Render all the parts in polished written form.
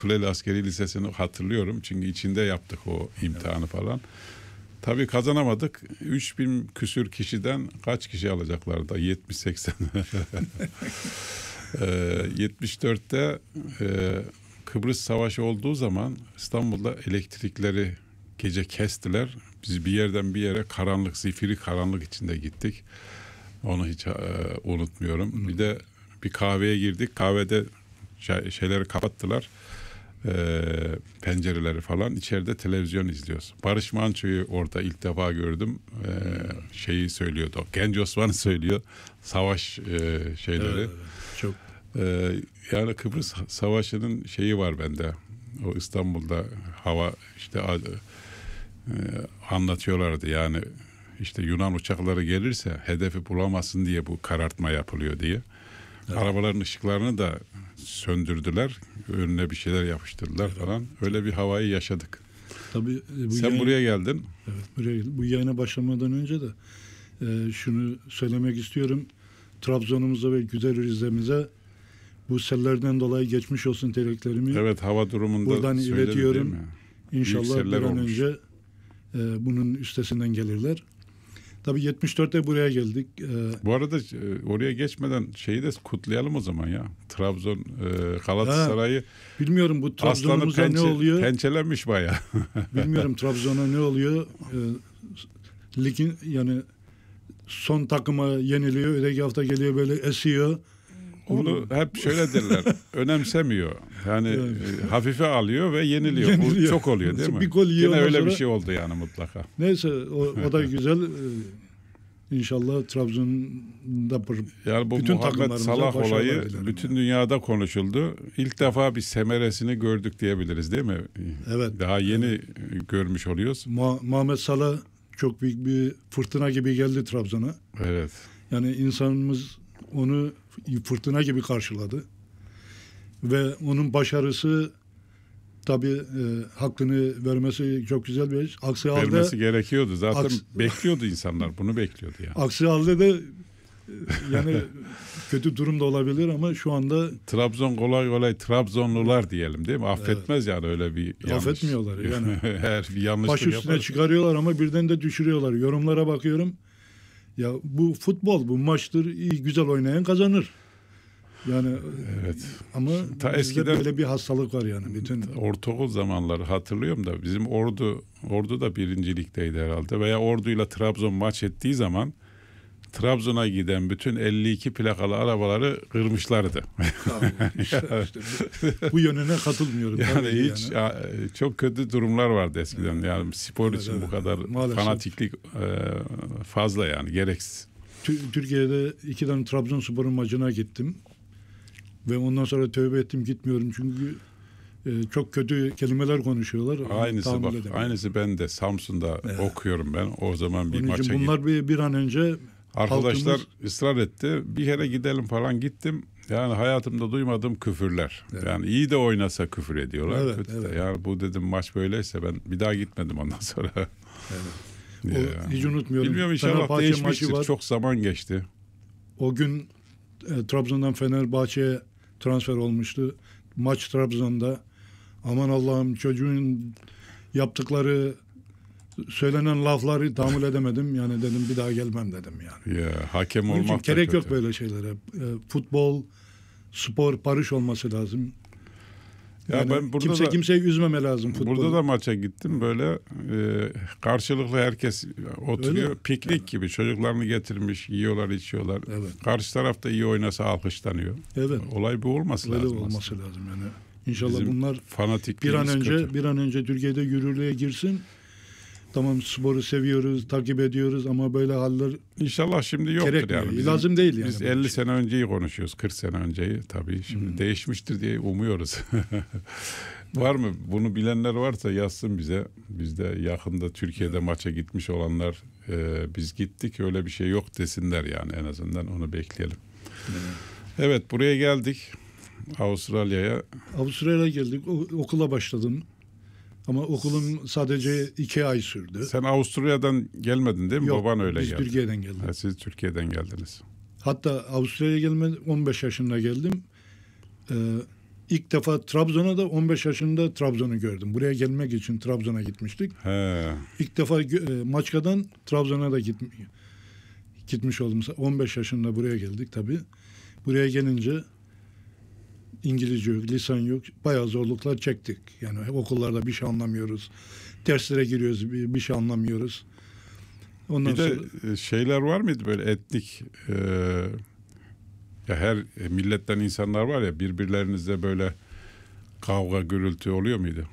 Kuleli Askeri Lisesi'ni hatırlıyorum. Çünkü içinde yaptık o imtihanı falan. Tabii kazanamadık. 3000 küsür kişiden kaç kişi alacaklardı? 70-80. 74'te Kıbrıs Savaşı olduğu zaman İstanbul'da elektrikleri gece kestiler. Biz bir yerden bir yere karanlık, zifiri karanlık içinde gittik. Onu hiç unutmuyorum. Bir de bir kahveye girdik. Kahvede şeyleri kapattılar. Pencereleri falan. İçeride televizyon izliyoruz. Barış Manço'yu orada ilk defa gördüm. Şeyi söylüyordu. Genç Osman'ı söylüyor. Savaş şeyleri. Evet, çok. Yani Kıbrıs Savaşı'nın şeyi var bende. O İstanbul'da hava işte anlatıyorlardı. Yani işte Yunan uçakları gelirse hedefi bulamasın diye bu karartma yapılıyor diye. Evet. Arabaların ışıklarını da söndürdüler. Önüne bir şeyler yapıştırdılar falan. Öyle bir havayı yaşadık. Tabii, sen buraya geldin. Evet, buraya geldim. Bu yayına başlamadan önce de şunu söylemek istiyorum. Trabzon'umuza ve güzel Rize'mize bu sellerden dolayı geçmiş olsun dileklerimi. Evet, hava durumunda buradan iletiyorum. İnşallah bir an olmuş. önce bunun üstesinden gelirler. Tabii 74'te buraya geldik. Bu arada oraya geçmeden şeyi de kutlayalım o zaman ya. Trabzon Galatasaray'ı bilmiyorum bu Trabzon'umuza ne oluyor? Pençelenmiş bayağı. Bilmiyorum Trabzon'a ne oluyor? Ligin yani son takıma yeniliyor. Öteki hafta geliyor böyle esiyor. Onu hep şöyle derler. Önemsemiyor. Yani hafife alıyor ve yeniliyor. Bu çok oluyor değil mi? Bir gol yiyor. Yine öyle bir şey oldu yani mutlaka. Neyse o da güzel. İnşallah Trabzon'da yani bu bütün Muhammed Salah olayı bütün dünyada konuşuldu. İlk defa bir semeresini gördük diyebiliriz değil mi? Evet. Daha yeni görmüş oluyoruz. Muhammed Salah çok büyük bir fırtına gibi geldi Trabzon'a. Evet. Yani insanımız onu fırtına gibi karşıladı. Ve onun başarısı tabii hakkını vermesi çok güzel bir iş. Aksi halde vermesi gerekiyordu. Zaten bekliyordu insanlar. Bunu bekliyordu yani. Aksi halde de yani kötü durumda olabilir ama şu anda Trabzon kolay Trabzonlular diyelim değil mi? Affetmez yani öyle bir yanlış. Affetmiyorlar yani. Eğer bir yanlışlık baş üstüne çıkarıyorlar ama birden de düşürüyorlar. Yorumlara bakıyorum. Ya bu futbol, bu maçtır. İyi güzel oynayan kazanır. Yani evet. Ama ta eskiden böyle bir hastalık var yani bütün. Ortaokul zamanları hatırlıyorum da bizim Ordu da birincilikteydi herhalde veya Ordu'yla Trabzon maç ettiği zaman Trabzon'a giden bütün 52 plakalı arabaları kırmışlardı. İşte, bu yönüne katılmıyorum. Yani hiç çok kötü durumlar vardı eskiden. Yani spor için bu kadar maalesef fanatiklik fazla yani gereksiz. Türkiye'de 2 tane Trabzonspor'un maçına gittim. Ve ondan sonra tövbe ettim gitmiyorum çünkü çok kötü kelimeler konuşuyorlar. Aynısı ben de Samsun'da okuyorum ben. O zaman bir onun maça bunlar gittim. Bir an önce arkadaşlar ısrar etti. Bir kere gidelim falan gittim. Yani hayatımda duymadığım küfürler. Evet. Yani iyi de oynasa küfür ediyorlar. Evet, kötü evet. de. Yani bu dedim maç böyleyse ben bir daha gitmedim ondan sonra. Evet. Hiç unutmuyorum. Bilmiyorum inşallah değişmiştir. Çok zaman geçti. O gün Trabzon'dan Fenerbahçe'ye transfer olmuştu. Maç Trabzon'da. Aman Allah'ım çocuğun yaptıkları söylenen lafları tahammül edemedim. Yani dedim bir daha gelmem dedim yani. Ya hakem olmak gerek kötü. yok böyle şeylere. Futbol, spor, barış olması lazım. Yani ben kimseyi üzmeme lazım futbol. Burada da maça gittim böyle karşılıklı herkes oturuyor. Öyle? Piknik gibi çocuklarını getirmiş, yiyorlar, içiyorlar. Evet. Karşı tarafta iyi oynasa alkışlanıyor. Evet. Olay bu olması lazım. Öyle olması aslında. lazım yani. İnşallah bizim bunlar bir an önce Türkiye'de yürürlüğe girsin. Tamam sporu seviyoruz, takip ediyoruz ama böyle haller İnşallah şimdi yoktur gerekmiyor. yani. Lazım değil yani. Biz 50 sene önceyi konuşuyoruz, 40 sene önceyi tabii. Şimdi değişmiştir diye umuyoruz. Var mı? Bunu bilenler varsa yazsın bize. Biz de yakında Türkiye'de maça gitmiş olanlar biz gittik öyle bir şey yok desinler yani en azından onu bekleyelim. Evet buraya geldik. Avustralya'ya geldik. Okula başladım. Ama okulum sadece 2 ay sürdü. Sen Avusturya'dan gelmedin değil mi? Yok, baban öyle geldi. Biz Türkiye'den geldik. Siz Türkiye'den geldiniz. Hatta Avustralya'ya gelmeden 15 yaşında geldim. ilk defa Trabzon'a da 15 yaşında Trabzon'u gördüm. Buraya gelmek için Trabzon'a gitmiştik. He. İlk defa Maçka'dan Trabzon'a da gitmiş oldum. 15 yaşında buraya geldik tabii. Buraya gelince İngilizce yok, lisan yok. Bayağı zorluklar çektik. Yani okullarda bir şey anlamıyoruz. Derslere giriyoruz, bir şey anlamıyoruz. Ondan Bir de sonra şeyler var mıydı böyle etnik ya her milletten insanlar var ya birbirlerinizle böyle kavga gürültü oluyor muydu?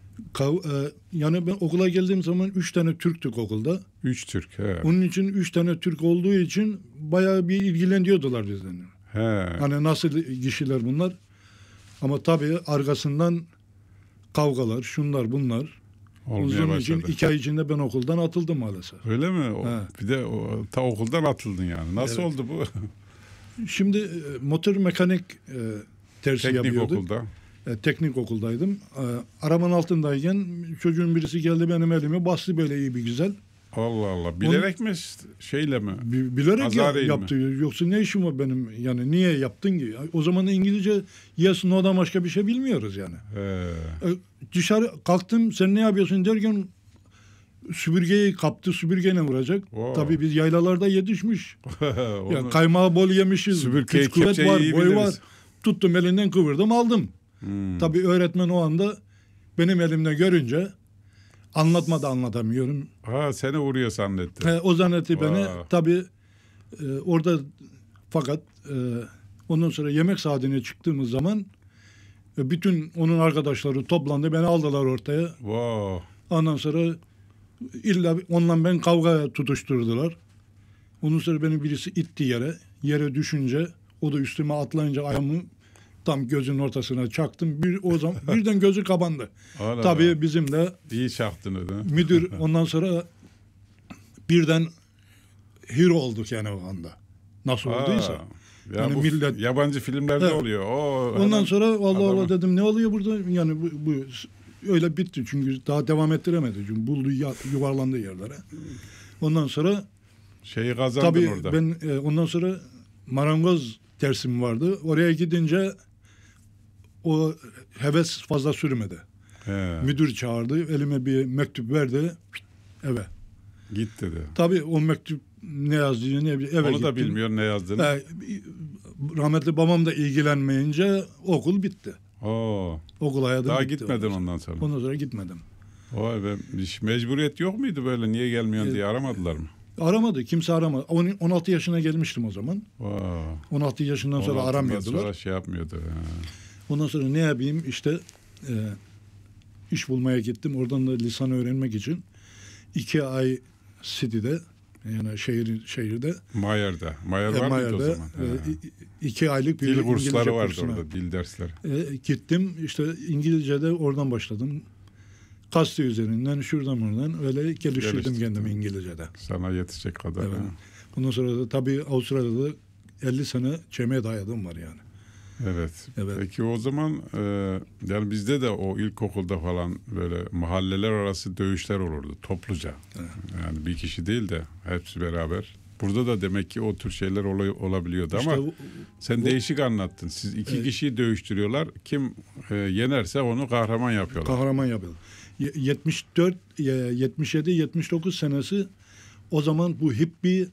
yani ben okula geldiğim zaman 3 tane Türktük okulda. 3 Türk. He. Onun için 3 tane Türk olduğu için bayağı bir ilgileniyordular bizden. He. Hani nasıl kişiler bunlar? Ama tabii arkasından kavgalar, şunlar bunlar. Olmaya Onun için başladı. 2 ay içinde ben okuldan atıldım maalesef. Öyle mi? He. Bir de ta okuldan atıldın yani. Nasıl Evet. oldu bu? Şimdi motor mekanik dersi Teknik yapıyorduk. okulda. Teknik okuldaydım. Arabanın altındayken çocuğun birisi geldi benim elime bastı böyle iyi bir güzel. Allah Allah. Bilerek mi şeyle mi? Bilerek Azaril yaptı. Yoksa ne işim var benim? Yani niye yaptın ki? O zaman İngilizce yes no'dan başka bir şey bilmiyoruz yani. He. Dışarı kalktım sen ne yapıyorsun derken süpürgeyi kaptı süpürgeyle vuracak. Wow. Tabii biz yaylalarda yetişmiş. Onu- Yani kaymağı bol yemişiz. Süpürgeyi, Güç kuvvet kepçeyi var, iyi boy biliriz. var. Tuttum elinden kıvırdım aldım. Tabii öğretmen o anda benim elimde görünce anlatmadı anlatamıyorum. Ha seni vuruyor zannetti. O zannetti beni. Wow. Tabii orada fakat ondan sonra yemek saatine çıktığımız zaman bütün onun arkadaşları toplandı. Beni aldılar ortaya. Wow. Ondan sonra illa onunla ben kavga tutuşturdular. Ondan sonra beni birisi itti yere. Yere düşünce o da üstüme atlayınca ayağımı tam gözün ortasına çaktım. O zaman birden gözü kapandı. Allah Tabii Allah. bizim de İyi çaktın öyle. müdür ondan sonra birden hero olduk yani o anda. Nasıl olduysa. Ya Yani bu millet- yabancı filmlerde Evet. oluyor. Ondan hemen sonra Allah adamı- Allah dedim ne oluyor burada? Yani bu öyle bitti çünkü daha devam ettiremedi. Çünkü buldu yuvarlandı yerlere. Ondan sonra şeyi kazandın tabii orada. ben ondan sonra marangoz dersim vardı. Oraya gidince o heves fazla sürmedi. He, Müdür çağırdı. Elime bir mektup verdi. Eve. git dedi. Tabii o mektup ne yazdığını eve Onu gittim. da bilmiyor ne yazdığını. Rahmetli babam da ilgilenmeyince okul bitti. Oo, Okul hayatım daha bitti. gitmedin ondan sonra. Ondan sonra gitmedim. Vay be, hiç mecburiyet yok muydu böyle niye gelmiyorsun diye aramadılar mı? Aramadı. Kimse aramadı. 16 yaşına gelmiştim o zaman. Vay. 16 yaşından sonra 16'dan aramıyordular. sonra şey yapmıyordu. Ha. Ondan sonra ne yapayım işte iş bulmaya gittim. Oradan da lisan öğrenmek için 2 ay City'de yani şehirde Mayer'de. Mayer var mıydı o Mayer'de zaman? 2 aylık bir Dil İngilizce kursları vardı kursuna. orada, dil dersleri. Gittim işte İngilizce'de oradan başladım. Kasti üzerinden şuradan oradan öyle geliştirdim Geliştirdin. kendimi İngilizce'de. Sana yetecek kadar. Evet. Ha. Ondan sonra da tabii Avustralya'da 50 sene çemeye dayadım var yani. Evet. Evet. Peki o zaman yani bizde de o ilkokulda falan böyle mahalleler arası dövüşler olurdu topluca. Evet. Yani bir kişi değil de hepsi beraber. Burada da demek ki o tür şeyler olabiliyordu İşte ama sen değişik anlattın. Siz iki kişiyi dövüştürüyorlar. Kim yenerse onu kahraman yapıyorlar. kahraman yapıyordu. 74, 77, 79 senesi o zaman bu hippie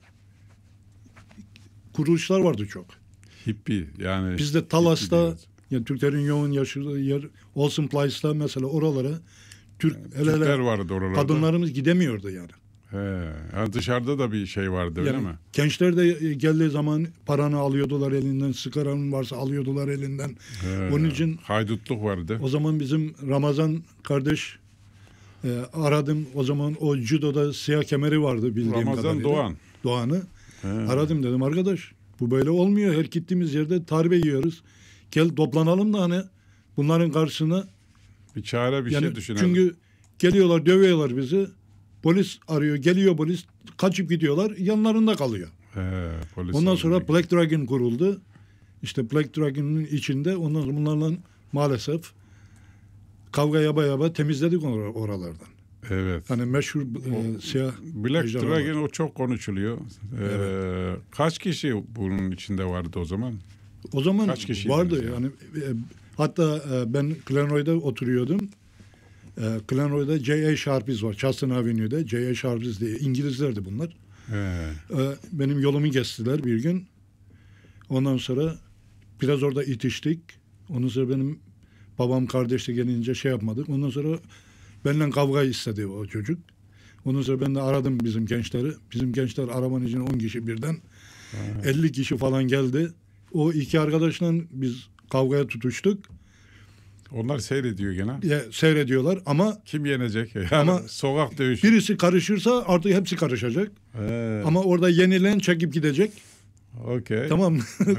kuruluşlar vardı çok. Hippie yani. Bizde hippie Talas'ta diyoruz. yani Türklerin yoğun yaşadığı yer Olsen Place'ta mesela oralara Türkler vardı oralarda. kadınlarımız gidemiyordu yani. He. Yani dışarıda da bir şey vardı öyle Yani mi? gençler de geldiği zaman paranı alıyordular elinden, sigaranın varsa alıyordular elinden. He. Onun için Haydutluk vardı. o zaman bizim Ramazan kardeş aradım. O zaman o judoda siyah kemeri vardı bildiğim Ramazan kadarıyla. Doğan'ı. He. Aradım dedim arkadaş bu böyle olmuyor. Her gittiğimiz yerde darbe yiyoruz. Gel toplanalım da hani bunların karşısına. Bir çare bir Yani şey düşünelim. çünkü geliyorlar dövüyorlar bizi. Polis arıyor geliyor polis kaçıp gidiyorlar yanlarında kalıyor. He, polis Ondan aldı. sonra Black Dragon kuruldu. İşte Black Dragon'ın içinde ondan sonra bunlarla maalesef kavga yapa temizledik oralardan. Evet. Hani meşhur siyah Black ejderha Dragon o çok konuşuluyor. Kaç kişi bunun içinde vardı o zaman? o zaman Kaç kişiydi vardı mesela? yani Hatta ben Glenroy'da oturuyordum. Glenroy'da J.A. Sharpies var. Charleston Avenue'de. J.A. Sharpies diye. İngilizlerdi bunlar. Benim yolumu kestiler bir gün. Ondan sonra biraz orada itiştik. Ondan sonra benim babam kardeşle gelince şey yapmadık. Ondan sonra benden kavga istedi o çocuk. Ondan sonra ben de aradım bizim gençleri. Bizim gençler arabanın içine 10 kişi birden. 50 kişi falan geldi. O iki arkadaşla biz kavgaya tutuştuk. Onlar seyrediyor gene. Seyrediyorlar ama Kim yenecek? Yani ama sokak dövüşü. birisi karışırsa artık hepsi karışacak. Ama orada yenilen çekip gidecek. Okey. Tamam.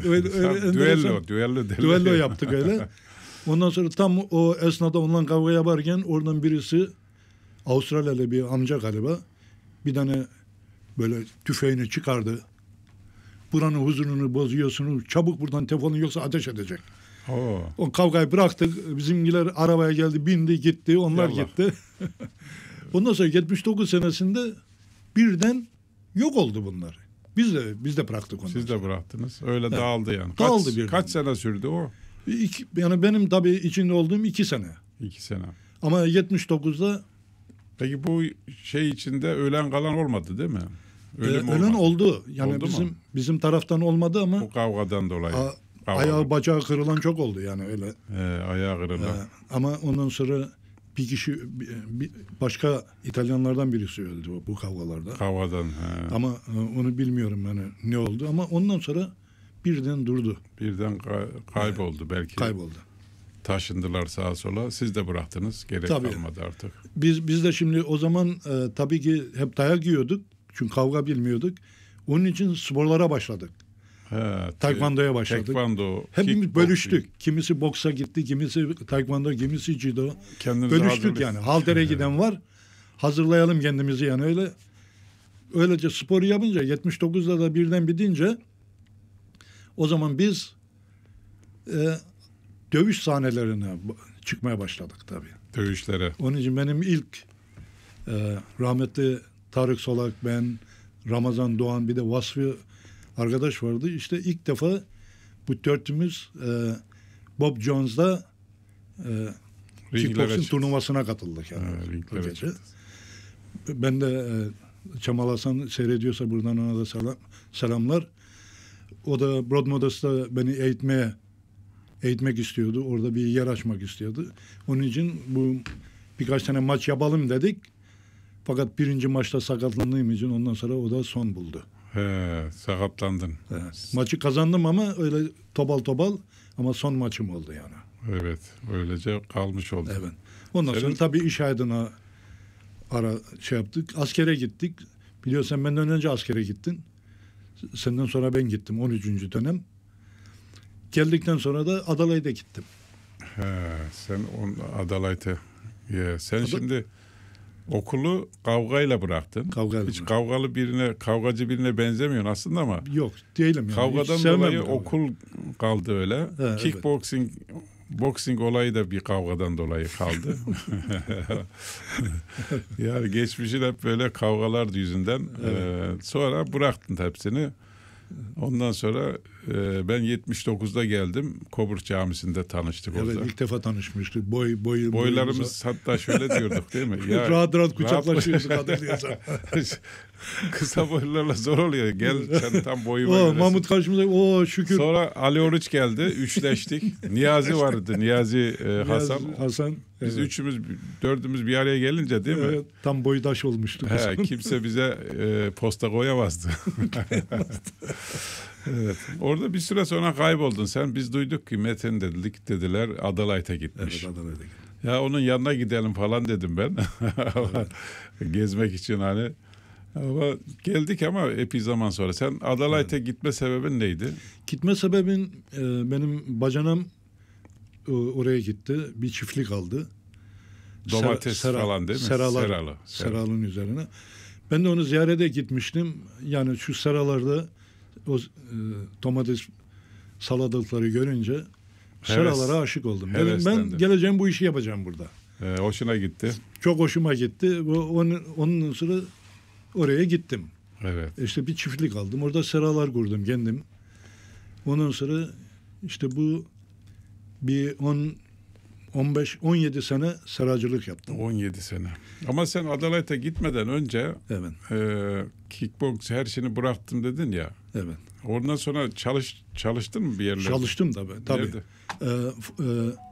Düello yaptık öyle. Ondan sonra tam o esnada onunla kavga yaparken oradan birisi Avustralyalı bir amca galiba bir tane böyle tüfeğini çıkardı. Buranın huzurunu bozuyorsunuz. Çabuk buradan telefonu yoksa ateş edecek. O kavgayı bıraktık. Bizimkiler arabaya geldi, bindi, gitti. Onlar gitti. Ondan sonra 79 senesinde birden yok oldu bunlar. Biz de bıraktık onları. Siz de bıraktınız. Öyle dağıldı yani. Dağıldı birden. Kaç sene sürdü o? Yani benim tabii içinde olduğum 2 sene. 2 sene. Ama 79'da Peki bu şey içinde ölen kalan olmadı değil mi? ölen oldu. Yani Oldu mu? bizim taraftan olmadı ama Bu kavgadan dolayı. ayağı bacağı kırılan çok oldu yani öyle. Ayağı kırılan. Ama ondan sonra bir kişi başka İtalyanlardan birisi öldü bu kavgalarda. Kavgadan. Ama onu bilmiyorum yani ne oldu ama ondan sonra birden durdu. Birden kayboldu belki. Kayboldu. Taşındılar sağa sola. Siz de bıraktınız. Gerek kalmadı artık. Biz de şimdi o zaman tabii ki hep dayak yiyorduk. Çünkü kavga bilmiyorduk. Onun için sporlara başladık. Taekwondo'ya başladık. Taekwondo. Hepimiz bölüştük. Kimisi boksa gitti, kimisi taekwondo, kimisi judo. Bölüştük yani. Halter'e giden var. Hazırlayalım kendimizi yani öyle. Öylece sporu yapınca 79'da da birden bitince o zaman biz dövüş sahnelerine çıkmaya başladık tabii. Dövüşlere. Onun için benim ilk rahmetli Tarık Solak, ben, Ramazan Doğan bir de Vasfi arkadaş vardı. İşte ilk defa bu dörtümüz Bob Jones'da kickboxing turnuvasına katıldık yani. O gece. Ben de Çamal Hasan seyrediyorsa buradan ona da selamlar. O da Broadmoor'da beni eğitmek istiyordu. Orada bir yer açmak istiyordu. Onun için bu birkaç tane maç yapalım dedik. Fakat birinci maçta sakatlandığım için ondan sonra o da son buldu. Sakatlandın. Maçı kazandım ama öyle topal ama son maçım oldu yani. Evet. Öylece kalmış oldu. Evet. Ondan sonra tabii iş hayatına yaptık. Askere gittik. Biliyorsun benden önce askere gittin. Senden sonra ben gittim 13. dönem. Geldikten sonra da Adalay'da gittim. Sen Adalay'da. Sen şimdi okulu kavgayla bıraktın. Hiç kavgacı birine benzemiyorsun aslında ama. Yok değilim yani. Kavgadan dolayı okul kaldı öyle. Kickboxing, boxing olayı da bir kavgadan dolayı kaldı. Yani geçmişin hep böyle kavgalar yüzünden. Sonra bıraktın hepsini. Ondan sonra ben 79'da geldim. Koburg Camisi'nde tanıştık orada. Evet, ilk defa tanışmıştık. Boylarımız hatta şöyle diyorduk değil mi? Ya, rahat kucaklaşıyorduk adılıyorsa. Kısa boylarla zor oluyor. Gel sen tam boyu Mahmut karşımıza şükür. Sonra Ali Oruç geldi. Üçleştik. Niyazi vardı. Niyazi Hasan. Biz dördümüz bir araya gelince değil mi? Evet, tam boydaş olmuştuk. Kimse bize posta koyamazdı. Evet. Orada bir süre sonra kayboldun sen. Biz duyduk ki Metin dediler Adalay'ta gitmiş. Evet, Adalay'ta gitmiş. Ya onun yanına gidelim falan dedim ben. Gezmek için hani. Ama geldik ama epey zaman sonra. Sen Adalay'ta gitme sebebin neydi? Gitme sebebin benim bacanam oraya gitti. Bir çiftlik aldı. Domates falan değil mi? Seral'ın üzerine. Ben de onu ziyarete gitmiştim. Yani şu seralarda o domates salatalıkları görünce seralara aşık oldum. Dedim ben geleceğim bu işi yapacağım burada. Hoşuna gitti. Çok hoşuma gitti. Onun sonra oraya gittim. Evet. İşte bir çiftlik aldım. Orada seralar kurdum kendim. Ondan sonra işte bu bir 17 sene seracılık yaptım. 17 sene. Ama sen Adelaide'e gitmeden önce Evet. kickbox her şeyini bıraktım dedin ya. Evet. Ondan sonra çalıştın mı bir yerlerde? Çalıştım tabii. Nerede? Ee,